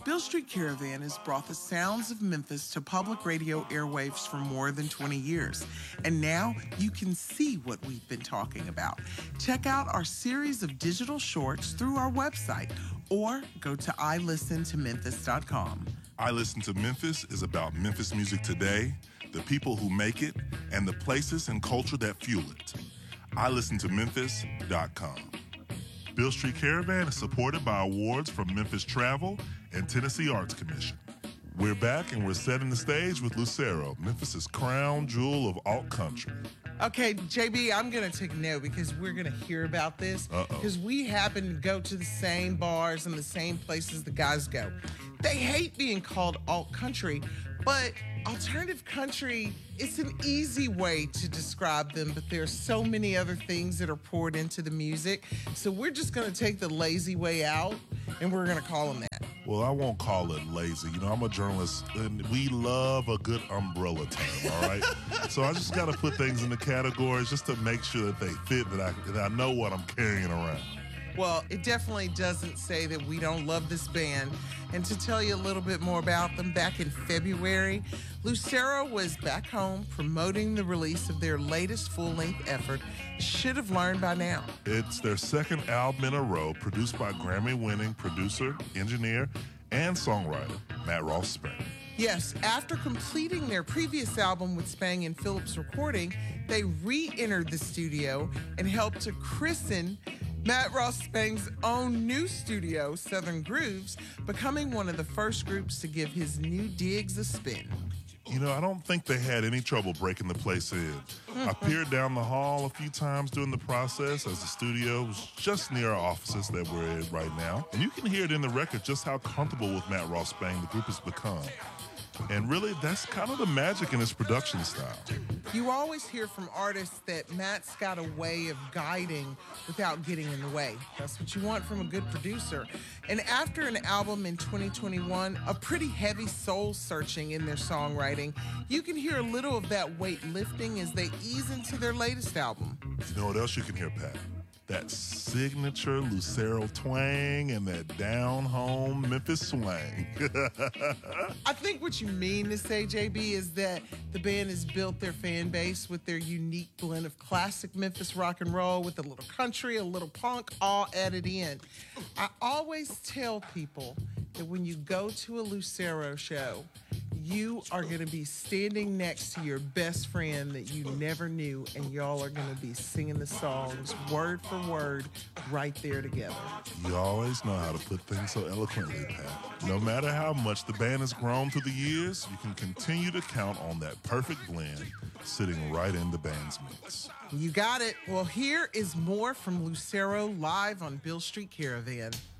Beale Street Caravan has brought the sounds of Memphis to public radio airwaves for more than 20 years. And now you can see what we've been talking about. Check out our series of digital shorts through our website or go to iListenToMemphis.com. I Listen to Memphis is about Memphis music today, the people who make it, and the places and culture that fuel it. iListenToMemphis.com. Beale Street Caravan is supported by awards from Memphis Travel and Tennessee Arts Commission. We're back and we're setting the stage with Lucero, Memphis's crown jewel of alt country. Okay, JB, I'm going to take note because we're going to hear about this. Because we happen to go to the same bars and the same places the guys go. They hate being called alt country, but alternative country, it's an easy way to describe them, but there are so many other things that are poured into the music. So we're just going to take the lazy way out, and we're going to call them that. Well, I won't call it lazy. You know, I'm a journalist, and we love a good umbrella term, all right? So I just got to put things in the categories just to make sure that they fit, that I know what I'm carrying around. Well, it definitely doesn't say that we don't love this band. And to tell you a little bit more about them, back in February, Lucero was back home promoting the release of their latest full-length effort, Should Have Learned By Now. It's their second album in a row, produced by Grammy-winning producer, engineer, and songwriter Matt Ross Spang. Yes, after completing their previous album with Spang and Phillips Recording, they re-entered the studio and helped to christen Matt Ross Spang's own new studio, Southern Grooves, becoming one of the first groups to give his new digs a spin. You know, I don't think they had any trouble breaking the place in. I peered down the hall a few times during the process as the studio was just near our offices that we're in right now. And you can hear it in the record just how comfortable with Matt Ross Spang the group has become. And really, that's kind of the magic in his production style. You always hear from artists that Matt's got a way of guiding without getting in the way. That's what you want from a good producer. And after an album in 2021, a pretty heavy soul searching in their songwriting, you can hear a little of that weight lifting as they ease into their latest album. You know what else you can hear, Pat? That signature Lucero twang and that down-home Memphis swang. I think what you mean to say, JB, is that the band has built their fan base with their unique blend of classic Memphis rock and roll with a little country, a little punk, all added in. I always tell people that when you go to a Lucero show, you are going to be standing next to your best friend that you never knew, and y'all are going to be singing the songs word for word right there together. You always know how to put things so eloquently, Pat. No matter how much the band has grown through the years, you can continue to count on that perfect blend sitting right in the band's midst. You got it. Well, here is more from Lucero live on Beale Street Caravan.